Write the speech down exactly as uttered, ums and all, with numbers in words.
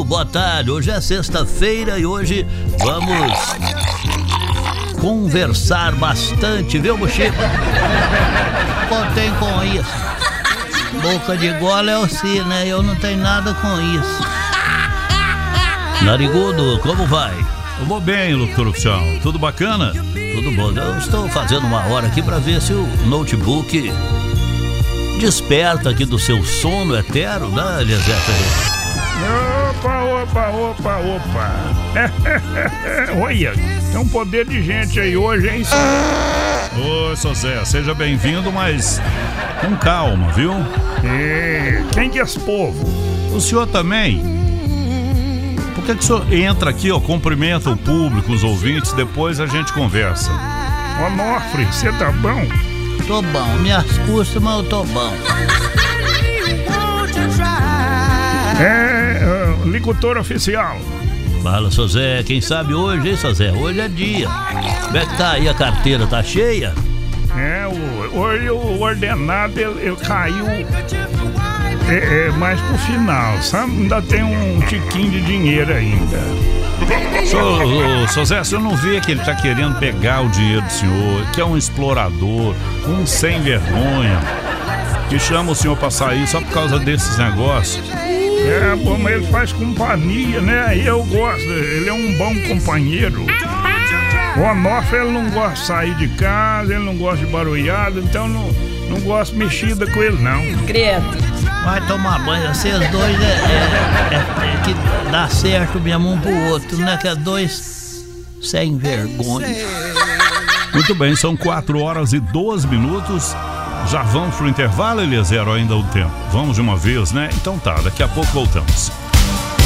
Chico, boa tarde. Hoje é sexta-feira e hoje vamos conversar bastante, viu, Chico? Contém com isso. Boca de gola é assim, né? Eu não tenho nada com isso. Narigudo, como vai? Eu vou bem, locutor oficial. Tudo bacana? Tudo bom. Eu estou fazendo uma hora aqui para ver se o notebook desperta aqui do seu sono eterno, né, Eliezer Ferreira? Opa, opa, opa, opa. Olha, tem um poder de gente aí hoje, hein? Oi, seu Zé, seja bem-vindo, mas com calma, viu? É, quem que é esse povo? O senhor também? Por que que o senhor entra aqui, ó, cumprimenta o público, os ouvintes, depois a gente conversa? Ô, Nofre, você tá bom? Tô bom, minhas custas, mas eu tô bom. É, uh, locutor oficial. Fala, seu Zé, quem sabe hoje, hein, seu Zé? Hoje é dia. Como é que tá aí a carteira? Tá cheia? É, o, hoje o ordenado ele, ele caiu é, é, mais pro final, sabe? Ainda tem um tiquinho de dinheiro ainda. Seu, seu Zé, você não vê que ele tá querendo pegar o dinheiro do senhor, que é um explorador, um sem vergonha, que chama o senhor pra sair só por causa desses negócios? É, bom, mas ele faz companhia, né? E eu gosto, ele é um bom companheiro. O Onofre, ele não gosta de sair de casa, ele não gosta de barulhada, então não, não gosto de mexida com ele, não. Credo. Vai tomar banho, vocês dois é, é, é, é que dá certo mesmo um pro outro, né? Que é dois sem vergonha. Muito bem, são quatro horas e doze minutos. Já vamos pro intervalo, Eliezer, ainda o tempo? Vamos de uma vez, né? Então tá, daqui a pouco voltamos.